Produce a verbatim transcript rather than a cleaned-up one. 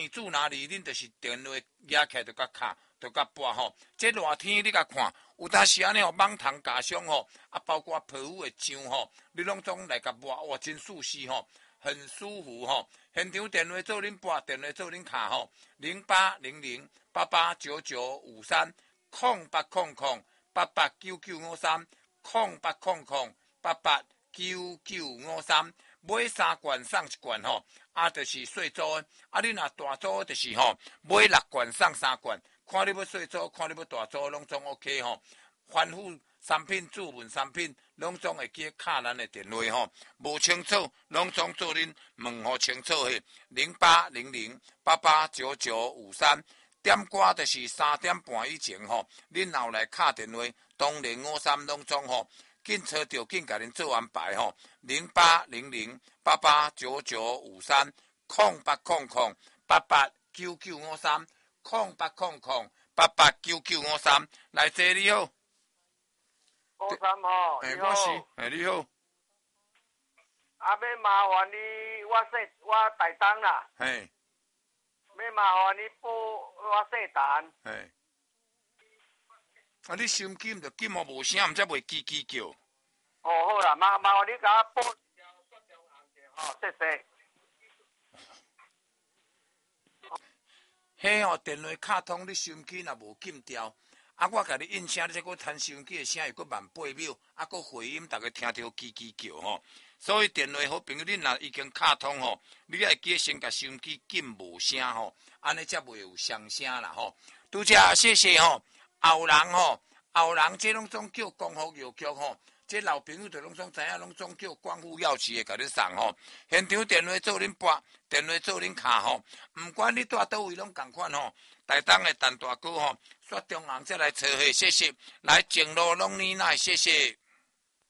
你住哪里，恁就是电话压起来就甲卡，就甲拨吼。这热天你甲看，有当时安尼吼，网虫加上吼，啊，包括皮肤的痒吼，你拢总来甲拨，哇，真舒适吼，很舒服吼。现场电话做恁拨，电话做恁卡吼，零八零零八八九九五三，空八空空八八九九五三，空八空空八八九九五三。买三罐送一罐吼，啊，就是细组的。啊，你若大组就是吼，买六罐送三罐。看你要细组，看你要大组，拢总 OK 吼。反复产品、主文产品，拢总会记卡咱的电话吼。无清楚，拢总做恁问好清楚嘿。零八零零八八九九五三，点歌就是三点半以前吼。恁后来卡电话，当零五三拢总吼。紧找着紧甲恁做安排吼，零八零零八八九九五三，空八空空八八九九五三，空八空空八八九九五三，来坐你好。 高三吼， 哎， 你好。 我是，哎，你好。 啊，要麻烦你，我姓我台东啦。 嘿。 要麻烦你报我姓陈。 嘿。啊！你收音机毋着金哦，无声，毋则袂叽叽叫。 哦，好啦，麻麻烦你甲我报一条雪中红者吼，谢谢。 迄吼电话卡通，你收音机若无禁掉，啊，我甲你应声，你再搁趁收音机的声又搁慢八秒，啊，搁回音，逐个听着叽叽叫吼。所以电话好朋友，恁若已经卡通吼，你爱记先甲收音机禁无声吼，安尼才袂有双声啦吼。拄则谢谢吼。后人吼，后人这拢总叫光复药局吼，这老朋友就拢总知影，拢总叫光复药剂的，甲你送吼。现场电话做恁拨，电话做恁卡吼，毋管你住倒位拢共款吼。台东的陈大哥吼，雪中红再来找下，谢谢。来前路拢你奶，谢谢。